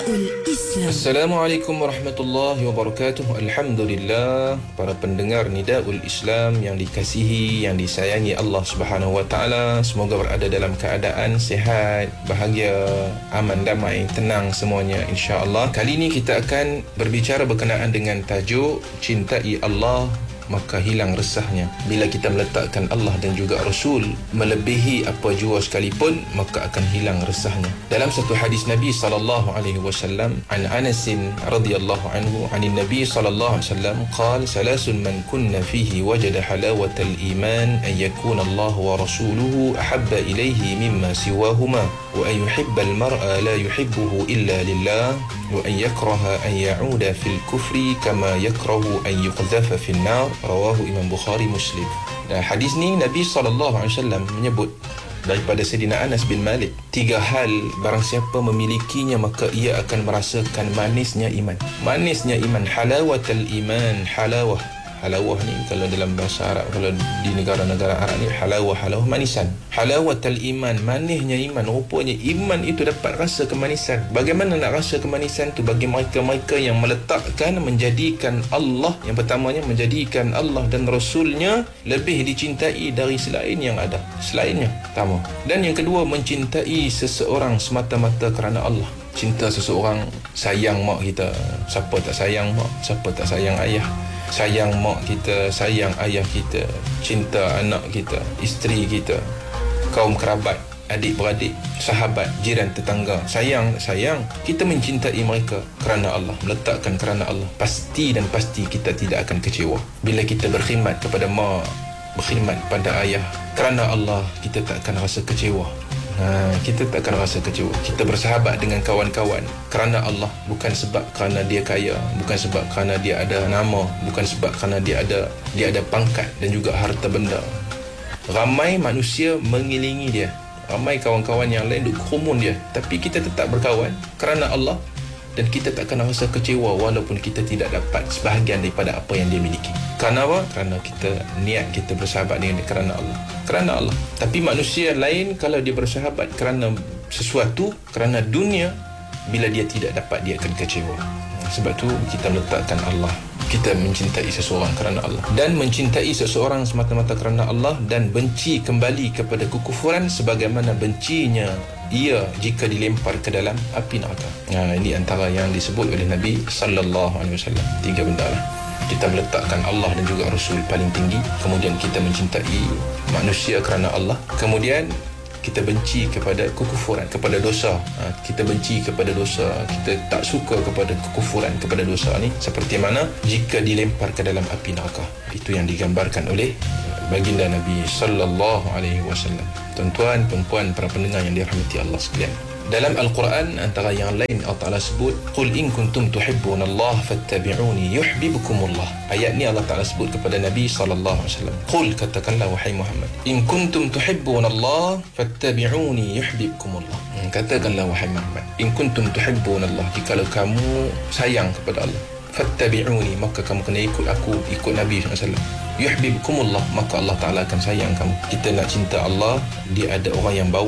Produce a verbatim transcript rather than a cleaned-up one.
Nidaul Islam. Assalamualaikum warahmatullahi wabarakatuh. Alhamdulillah, para pendengar Nidaul Islam yang dikasihi, yang disayangi Allah Subhanahu wa taala, semoga berada dalam keadaan sihat, bahagia, aman, damai, tenang semuanya insya-Allah. Kali ini kita akan berbicara berkenaan dengan tajuk Cintai Allah maka hilang resahnya. Bila kita meletakkan Allah dan juga Rasul melebihi apa jua sekalipun, maka akan hilang resahnya. Dalam satu hadis Nabi sallallahu alaihi wasallam, an Anas radhiyallahu anhu, an Nabi sallallahu alaihi wasallam qala salasun man kunna fihi wajada halawatal iman an yakuna Allah wa rasuluhu ahabba ilayhi mimma siwahuma wa an yuhibba al-mar'a la yuhibbuhu illa lillah wa an yakraha an ya'uda fil kufri kama yakrahu an yuqdhafa fil nar. Rawahu Imam Bukhari Muslim. Dan hadis ni Nabi sallallahu alaihi wasallam menyebut daripada Sayyidina Anas bin Malik, tiga hal barang siapa memilikinya maka ia akan merasakan manisnya iman. Manisnya iman, halawatul iman, halawah. Halawah ni kalau dalam bahasa Arab, kalau di negara-negara Arab ni halawah, halawah manisan. Halawatul iman, manisnya iman. Rupanya iman itu dapat rasa kemanisan. Bagaimana nak rasa kemanisan tu? Bagi mereka-mereka yang meletakkan, menjadikan Allah, yang pertamanya menjadikan Allah dan Rasulnya lebih dicintai dari selain yang ada, selainnya. Pertama. Dan yang kedua, mencintai seseorang semata-mata kerana Allah. Cinta seseorang, sayang mak kita, siapa tak sayang mak, siapa tak sayang ayah. Sayang mak kita, sayang ayah kita, cinta anak kita, isteri kita, kaum kerabat, adik-beradik, sahabat, jiran, tetangga. Sayang, sayang. Kita mencintai mereka kerana Allah, meletakkan kerana Allah. Pasti dan pasti kita tidak akan kecewa. Bila kita berkhidmat kepada mak, berkhidmat pada ayah kerana Allah, kita tak akan rasa kecewa. Ha, kita tak akan rasa kecewa. Kita bersahabat dengan kawan-kawan kerana Allah, bukan sebab kerana dia kaya, bukan sebab kerana dia ada nama, bukan sebab kerana dia ada dia ada pangkat dan juga harta benda. Ramai manusia mengilingi dia, ramai kawan-kawan yang lain duk kerumun dia, tapi kita tetap berkawan kerana Allah dan kita tak akan rasa kecewa walaupun kita tidak dapat sebahagian daripada apa yang dia miliki. Kerana apa? Kerana kita niat kita bersahabat dengan dia kerana Allah. Kerana Allah. Tapi manusia lain kalau dia bersahabat kerana sesuatu, kerana dunia, bila dia tidak dapat, dia akan kecewa. Sebab tu kita meletakkan Allah. Kita mencintai seseorang kerana Allah. Dan mencintai seseorang semata-mata kerana Allah dan benci kembali kepada kekufuran sebagaimana bencinya ia jika dilempar ke dalam api neraka. Nah, ini antara yang disebut oleh Nabi sallallahu alaihi wasallam. Tiga benda lah. Kita meletakkan Allah dan juga Rasul paling tinggi. Kemudian kita mencintai manusia kerana Allah. Kemudian kita benci kepada kekufuran, kepada dosa. Ha, kita benci kepada dosa. Kita tak suka kepada kekufuran, kepada dosa ni. Seperti mana jika dilempar ke dalam api neraka. Itu yang digambarkan oleh baginda Nabi sallallahu alaihi wasallam. Tuan-tuan, perempuan, para pendengar yang dirahmati Allah sekalian. Dalam Al-Quran antara yang lain Allah Ta'ala sebut, Qul in kuntum tuhibbunallaha fattabi'uni yuhibbukumullah. Ayat ni Allah Ta'ala sebut kepada Nabi sallallahu alaihi wasallam. Qul, katakanlah wahai Muhammad, in kuntum tuhibbunallaha fattabi'uni yuhibbukumullah. Hmm, katakanlah wahai Muhammad, in kuntum tuhibbunallah, jikalau kamu sayang kepada Allah, fattabi'uni, maka kamu kena ikut aku, ikut Nabi sallallahu alaihi wasallam. Yuhibbukumullah, maka Allah Ta'ala akan sayang kamu. Kita nak cinta Allah, dia ada orang yang bawa